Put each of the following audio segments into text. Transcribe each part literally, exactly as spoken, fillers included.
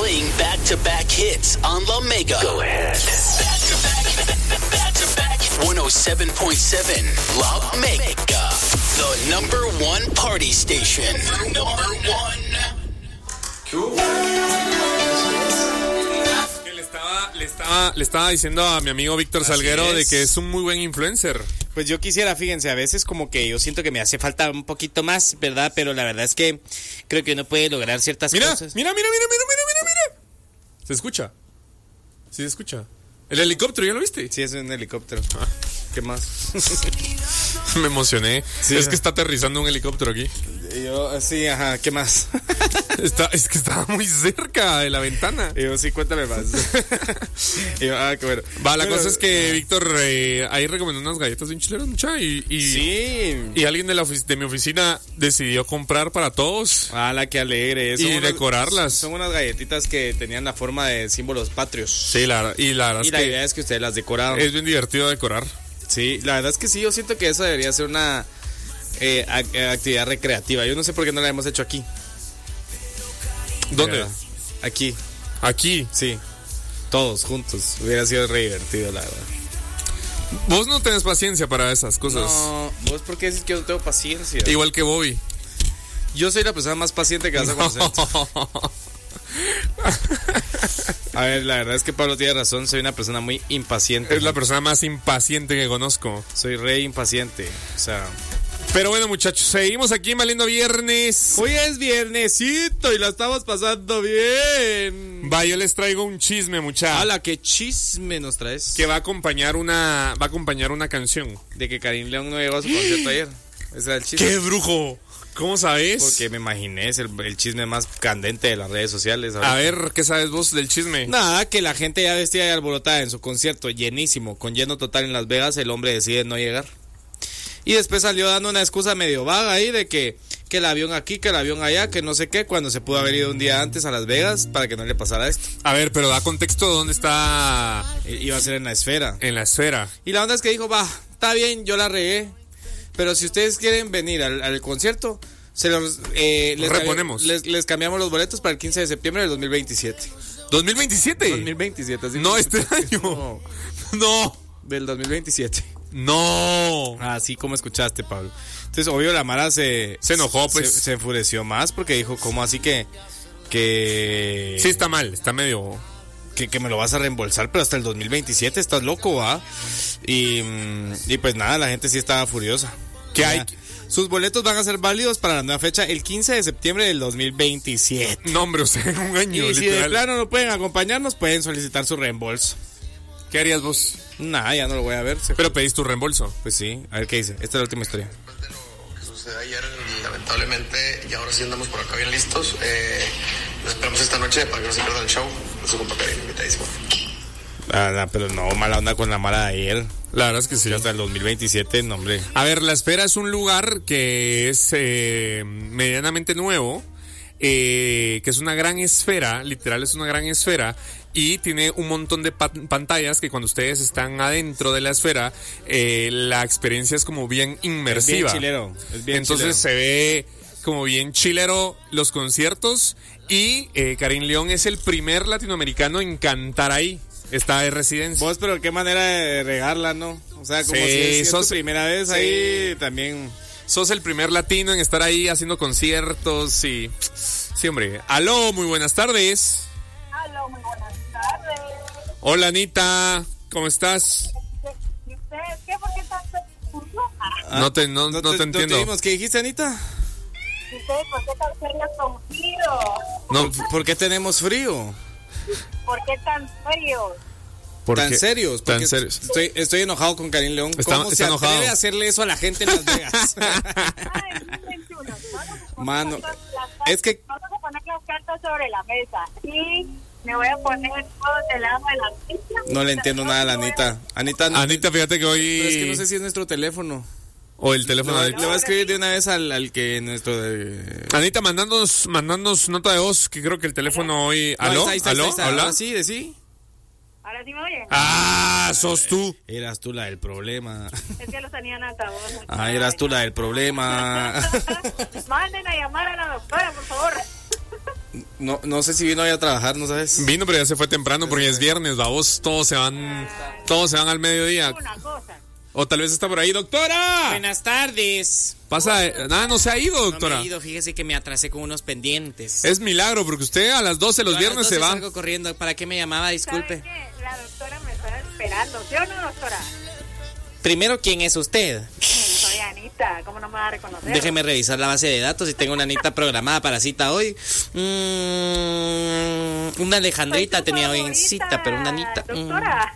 Playing back-to-back hits on La Mega. Go ahead. Back-to-back, back-to-back. one oh seven point seven La Mega. The number one party station. Number one. Le estaba, le, estaba, le estaba diciendo a mi amigo Víctor Así Salguero es. de que es un muy buen influencer. Pues yo quisiera, fíjense, a veces como que yo siento que me hace falta un poquito más, ¿verdad? Pero la verdad es que creo que uno puede lograr ciertas mira, cosas. Mira, mira, mira, mira, mira, mira, mira. ¿Se escucha? Sí, se escucha. ¿El helicóptero ya lo viste? Sí, es un helicóptero. Ah. ¿Qué más? Me emocioné. Sí, es que está aterrizando un helicóptero aquí. Yo, sí, ajá, ¿qué más? Está, es que estaba muy cerca de la ventana. Y yo, sí, cuéntame más. Y yo, ah, qué bueno. Va, la Pero, cosa es que Víctor eh, ahí recomendó unas galletas de un chilero, mucha, y, y, sí. y alguien de, la ofic- de mi oficina decidió comprar para todos. Ah, la que alegre. Son y unos, decorarlas. Son unas galletitas que tenían la forma de símbolos patrios. Sí, la, y la verdad y es la que idea es que ustedes las decoraron. Es bien divertido decorar. Sí, la verdad es que sí, yo siento que eso debería ser una eh, actividad recreativa. Yo no sé por qué no la hemos hecho aquí. ¿Dónde? Aquí. Aquí. Sí. Todos juntos. Hubiera sido re divertido, la verdad. Vos no tenés paciencia para esas cosas. No, vos por qué dices que yo no tengo paciencia. Igual que Bobby. Yo soy la persona más paciente que vas a conocer. No. A ver, la verdad es que Pablo tiene razón, soy una persona muy impaciente. Es la persona más impaciente que conozco. Soy re impaciente, o sea... Pero bueno, muchachos, seguimos aquí en Valiendo Viernes. Hoy es viernesito y la estamos pasando bien. Va, yo les traigo un chisme, muchachos. ¡Hala, qué chisme nos traes! Que va a acompañar una va a acompañar una canción. De que Karim León no llegó a su concierto ayer. Ese era el chisme. ¡Qué brujo! ¿Cómo sabes? Porque me imaginé, es el, el chisme más candente de las redes sociales. Ahora. A ver, ¿qué sabes vos del chisme? Nada, que la gente ya vestida y alborotada en su concierto, llenísimo, con lleno total en Las Vegas, el hombre decide no llegar. Y después salió dando una excusa medio vaga ahí de que, que el avión aquí, que el avión allá, que no sé qué, cuando se pudo haber ido un día antes a Las Vegas para que no le pasara esto. A ver, pero da contexto de dónde está... Iba a ser en la esfera. En la esfera. Y la onda es que dijo, va, está bien, yo la regué, pero si ustedes quieren venir al, al concierto... Se los, eh, les reponemos. Cambi- les, les cambiamos los boletos para el quince de septiembre del dos mil veintisiete. ¿dos mil veintisiete? dos mil veintisiete, así no, que, este año. No. No. Del dos mil veintisiete. No. Así como escuchaste, Pablo. Entonces, obvio, la Mara se... Se enojó, pues. Se, se enfureció más porque dijo, ¿cómo así que... que... Sí, está mal, está medio... Que, que me lo vas a reembolsar, pero hasta el dos mil veintisiete, estás loco, ¿va? Y, y pues nada, la gente sí estaba furiosa. ¿Qué hay? Sus boletos van a ser válidos para la nueva fecha el quince de septiembre del dos mil veintisiete. No, hombre, o sea, un año. Y si de plano no pueden acompañarnos, pueden solicitar su reembolso. ¿Qué harías vos? Nada, ya no lo voy a ver. Pero pedís tu reembolso. Pues sí, a ver qué dice. Esta es la última historia. Después de lo que sucedió ayer, lamentablemente, y ahora sí andamos por acá bien listos. Eh, nos esperamos esta noche para que no se pierdan el show. Su compa Karim, invitadísimo. Ah, no, pero no, mala onda con la Mara de ayer. La verdad es que sí. Hasta el dos mil veintisiete, no, hombre. A ver, La Esfera es un lugar que es eh, medianamente nuevo, eh, que es una gran esfera, literal es una gran esfera, y tiene un montón de pa- pantallas que cuando ustedes están adentro de la esfera, eh, la experiencia es como bien inmersiva. Es bien chilero. Es bien Entonces chilero. se ve como bien chilero los conciertos, y eh, Karim León es el primer latinoamericano en cantar ahí. Está de residencia. Vos, pero qué manera de regarla, ¿no? O sea, como Sí, si es, si es sos- tu primera vez sí. ahí, también... Sos el primer latino en estar ahí haciendo conciertos y... Sí, hombre. Aló, muy buenas tardes. Aló, muy buenas tardes. Hola, Anita. ¿Cómo estás? ¿Y ustedes qué? ¿Por qué están tan serios? Ah, no te, no, no te entiendo. No te vimos. ¿Qué dijiste, Anita? ¿Y ustedes por qué tan serios conmigo? No, ¿por qué tenemos frío? ¿Por qué tan serios? ¿Por ¿Tan qué? serios? Tan Porque serios. Estoy, estoy enojado con Karim León. Está- ¿Cómo está se enojado. atreve a hacerle eso a la gente en Las Vegas? Ay, no veintiuno. Mano, Vamos a poner las- es que- Vamos a poner las cartas sobre la mesa. Y me voy a poner todo del lado de la mesa. No le entiendo nada a la Anita. Anita, no, Anita, fíjate que hoy... pero es que no sé si es nuestro teléfono. O el teléfono No, de le Anita. voy a escribir de una vez al, al que nuestro... De... Anita, mandándonos, mandándonos nota de voz, que creo que el teléfono hoy... No, ¿Aló? ahí está, ahí está, ¿Aló? ahí está. ¿Hola? Ahora sí, de sí. Ahora sí me oyen. Ah, sos tú. Eras tú la del problema. Es que los tenían altavoz. Ah, eras tú la del problema. Manden a llamar a la doctora, por favor. No, no sé si vino hoy a trabajar, ¿no sabes? Vino, pero ya se fue temprano porque es viernes, vamos, todos se van, todos se van al mediodía. Una cosa. O tal vez está por ahí, doctora. Buenas tardes. Pasa, eh, nada, no se ha ido, No doctora. me he ido, fíjese que me atrasé con unos pendientes. Es milagro, porque usted a las doce los Yo a viernes las se doce va. salgo corriendo. ¿Para qué me llamaba? Disculpe. ¿Sabe qué? La doctora me está esperando. ¿Sí o no, doctora? Primero, ¿quién es usted? Soy Anita. ¿Cómo no me va a reconocer? Déjeme revisar la base de datos si tengo una Anita programada para cita hoy. Mm, una Alejandrita Soy tu tenía hoy en favorita, cita, pero una Anita. mm, Doctora.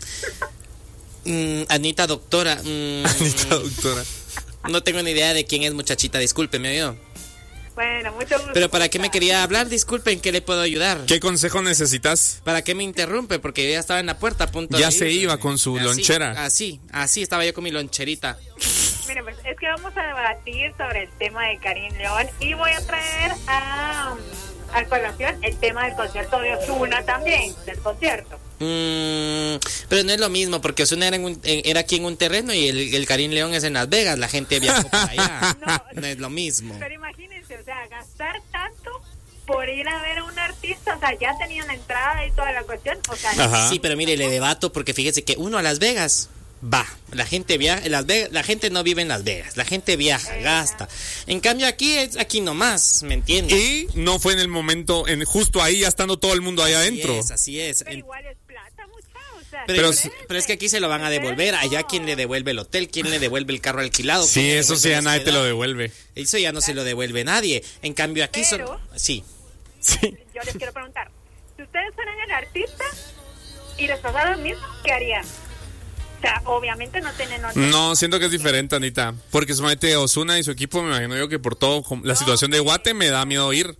mm, Anita doctora. mm, Anita, doctora. No tengo ni idea de quién es muchachita, discúlpeme, ¿oyó? Bueno, mucho gusto. Pero ¿para qué me quería hablar? Disculpe, ¿en qué le puedo ayudar? ¿Qué consejo necesitas? ¿Para qué me interrumpe? Porque yo ya estaba en la puerta a punto Ya de se irme. iba con su Así, lonchera. Así, así estaba yo con mi loncherita. Mire, pues es que vamos a debatir sobre el tema de Karim León y voy a traer a, a colación el tema del concierto de Ozuna también, del concierto. Mm, pero no es lo mismo, porque Ozuna era, en un- en- era aquí en un terreno y el, el Karim León es en Las Vegas. La gente viajó para allá. No. No es lo mismo. Pero imagínense, o sea, gastar tanto por ir a ver a un artista, o sea, ya tenían la entrada y toda la cuestión, o sea, Ajá. Sí, pero mire, le debato porque fíjese que uno a Las Vegas va, la gente viaja, en Las Vegas, la gente no vive en Las Vegas, la gente viaja, gasta. En cambio aquí es aquí nomás, ¿me entiendes? Y no fue en el momento, en justo ahí, ya estando todo el mundo allá Así adentro. es, así es. pero En- igual es plata, mucha, o sea, Pero, Pero- pero es que aquí se lo van a devolver. Allá, ¿quién le devuelve el hotel? ¿Quién le devuelve el carro alquilado? Sí, ¿Quién le eso sí, devuelve a el nadie te lo hospedaje? devuelve. Eso ya no se lo devuelve nadie. En cambio aquí son... Pero- Sí. Sí. yo les quiero preguntar, si ustedes fueran el artista y les pasara lo mismo, ¿qué harían? O sea, obviamente no tienen... No, siento que es diferente, Anita. Porque solamente Ozuna y su equipo, me imagino yo que por todo, com- la situación de Guate me da miedo ir.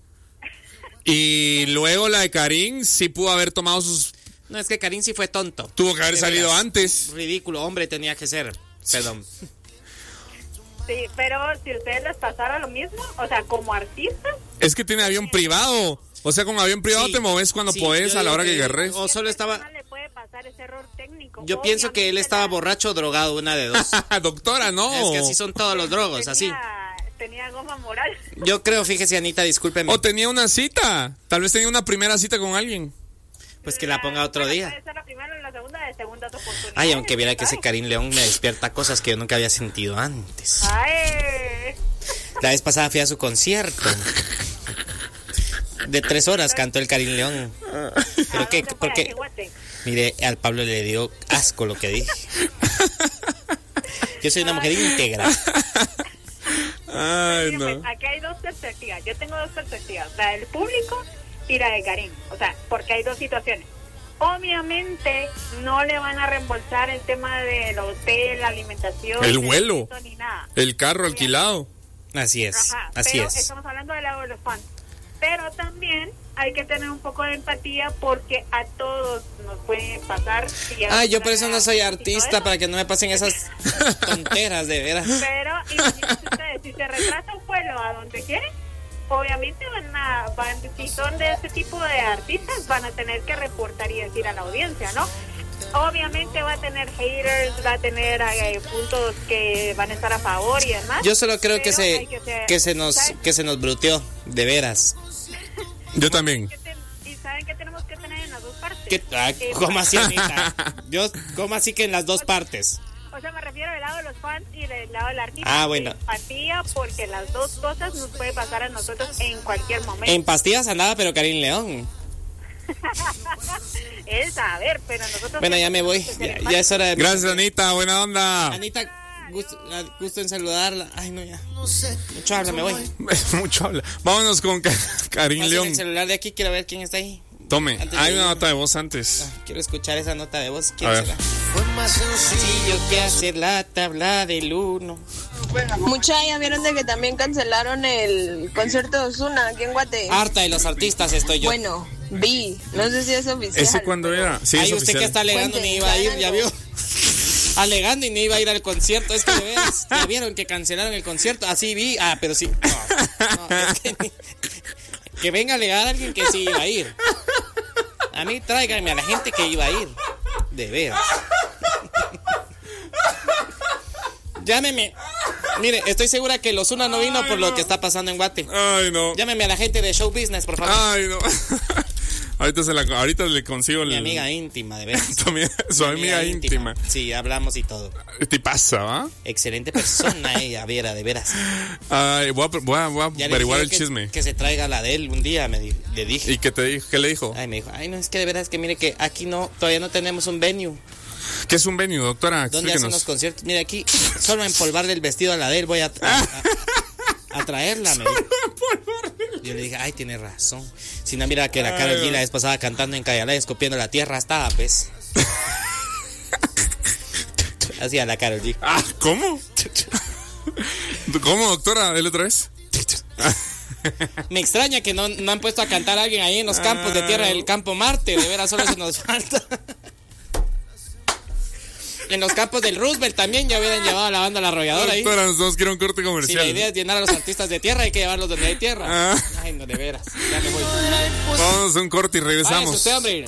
Y luego la de Karim sí pudo haber tomado sus... No, es que Karim sí fue tonto. Tuvo que haber De salido veras. antes. Ridículo, hombre, tenía que ser. Perdón. Sí, pero si ustedes les pasara lo mismo, o sea, como artistas, Es que tiene avión privado. O sea, con avión privado Sí, te moves cuando sí, podés, yo a la digo hora que que- querrés. O solo estaba... no le puede pasar ese error técnico. Yo pienso que él Obviamente estaba la- borracho o drogado, una de dos. Doctora, no. Es que así son todos los drogos, así. tenía, tenía goma moral. Yo creo, fíjese, Anita, discúlpeme. O tenía una cita. Tal vez tenía una primera cita con alguien. Pues que la ponga otro Bueno, día. Puede ser la primera o la segunda, de segundas oportunidades. Ay, aunque viera que ese ¿sabes? Karim León me despierta cosas que yo nunca había sentido antes. Ay, La vez pasada fui a su concierto. De tres horas cantó el Karim León. ¿Pero qué? ¿Por qué? Mire, al Pablo le dio asco lo que dije. Yo soy una mujer íntegra. Ay, Mire, pues, no. aquí hay dos perspectivas. Yo tengo dos perspectivas, la del público y la de Karim. O sea, porque hay dos situaciones. Obviamente no le van a reembolsar el tema del hotel, la alimentación, El vuelo. ni nada. El carro alquilado. Así es, Ajá, así pero es. estamos hablando del lado de los fans. Pero también hay que tener un poco de empatía porque a todos nos puede pasar. Si Ay, yo por eso no soy y todo artista, eso. para que no me pasen esas tonteras, de veras. Pero imagínense ustedes, si se retrasa un vuelo a donde quieren, obviamente van a, van, si son de ese tipo de artistas, van a tener que reportar y decir a la audiencia, ¿no? Obviamente va a tener haters, va a tener eh, puntos que van a estar a favor y demás. Yo solo creo que pero se hay ser- que se nos ¿saben? que se nos bruteó, de veras. Yo también. ¿Qué ten- ¿Y saben qué tenemos que tener en las dos partes? ¿Qué, ah, Eh, ¿Cómo así, Anita? Yo, ¿cómo así que en las dos partes? O sea, me refiero del lado de los fans y del lado del artista. Ah, bueno. Empatía, porque las dos cosas nos puede pasar a nosotros en cualquier momento. En pastillas andaba, pero Karim León. Es saber, pero nosotros... Bueno, ya me voy. tenemos que ser Ya, ya es hora de... Gracias, Anita. Buena onda. Anita, gusto, ah, gusto en saludarla. Ay, no, ya. Mucho habla, me voy. Mucho habla. Vámonos con Ka- Karim Pasen León. el celular de aquí, quiero ver quién está ahí. Tome. Antes de Hay ir. una nota de voz antes. Ah, quiero escuchar esa nota de voz. A ¿Quién ver. será? Sencillo que hacer la tabla del uno. Mucha, ya vieron de que también cancelaron el concierto de Ozuna aquí en Guate. Harta de los artistas estoy yo. Bueno, vi, no sé si es oficial. ¿Ese cuándo era? Sí, Ay, es usted oficial. que está alegando ni iba a ir, ya vio. Alegando y ni iba a ir al concierto. Es que de veras, ya vieron que cancelaron el concierto. Así vi. Ah, pero sí. No, no, es que, que venga a alegar a alguien que sí iba a ir. A mí tráiganme a la gente que iba a ir. De veras. Llámeme. Mire, estoy segura que el Ozuna no vino Ay, por no. lo que está pasando en Guate. Ay, no. Llámeme a la gente de Show Business, por favor. Ay, no. Ahorita, se la, ahorita le consigo el... Mi amiga íntima, de veras. Su amiga, su amiga, amiga íntima. íntima. Sí, hablamos y todo. ¿Te pasa, va? Excelente persona ella, Viera, de veras. Ay, voy a, voy a, voy a averiguar el que, chisme. Que se traiga la de él un día, me di, le dije. ¿Y qué te dijo? ¿Qué le dijo? Ay, me dijo, ay, no, es que de veras que mire que aquí no, todavía no tenemos un venue. ¿Qué es un venue, doctora? ¿Dónde hacen los conciertos? Mire, aquí, solo empolvarle el vestido a la de él voy a... a, a A traerla, me dijo. Yo le dije, ay, tiene razón. Si no, mira que la Karol G la vez pasada cantando en Cayalá, escupiendo la tierra, estaba, pues. Hacía la Karol G. Ah, ¿cómo? ¿Cómo, doctora? ¿Dele otra vez? Me extraña que no, no han puesto a cantar a alguien ahí en los campos de tierra del campo Marte. De veras, solo se nos falta. En los campos del Roosevelt también ya hubieran llevado a la banda La Arrolladora ahí. Doctora, nos vamos a ir a un corte comercial. Si la idea es llenar a los artistas de tierra, hay que llevarlos donde hay tierra. Ah. Ay, no, de veras. Ya me voy. Vamos a un corte y regresamos. Ay, usted, hombre.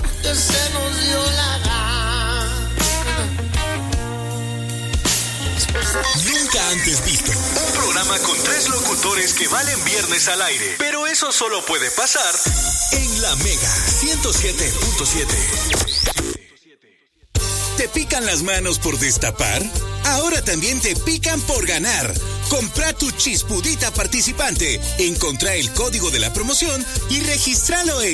Nunca antes visto. Un programa con tres locutores que valen viernes al aire. Pero eso solo puede pasar en La Mega ciento siete punto siete. ¿Te pican las manos por destapar? Ahora también te pican por ganar. Compra tu chispudita participante, encontrá el código de la promoción y regístralo en